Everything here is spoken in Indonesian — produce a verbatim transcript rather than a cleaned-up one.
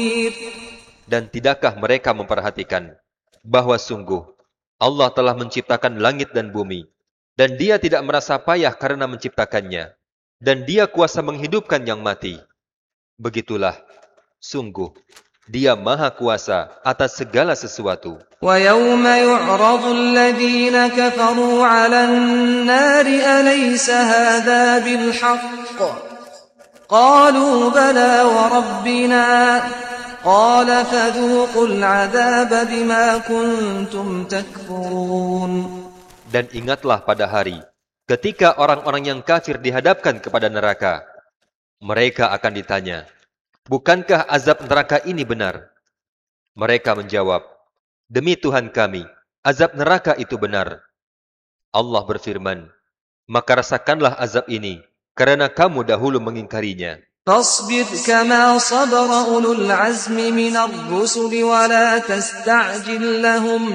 Dan tidakkah mereka memperhatikan bahwa sungguh Allah telah menciptakan langit dan bumi, dan Dia tidak merasa payah karena menciptakannya, dan Dia kuasa menghidupkan yang mati. Begitulah, sungguh Dia Maha Kuasa atas segala sesuatu. وَيَوْمَ يُعْرَضُ الَّذِينَ كَفَرُوا عَلَى النَّارِ أَلَيْسَ هَذَا بِالْحَقِّ قَالُوا بَلَى وَرَبِّنَا قَالَ فَذُوقُوا الْعَذَابَ بِمَا كُنتُمْ تَكْفُرُونَ. Dan ingatlah pada hari ketika orang-orang yang kafir dihadapkan kepada neraka. Mereka akan ditanya, bukankah azab neraka ini benar? Mereka menjawab, demi Tuhan kami, azab neraka itu benar. Allah berfirman, maka rasakanlah azab ini, karena kamu dahulu mengingkarinya. فاصبر كما صبر أولو العزم من الرسل ولا تستعجل لهم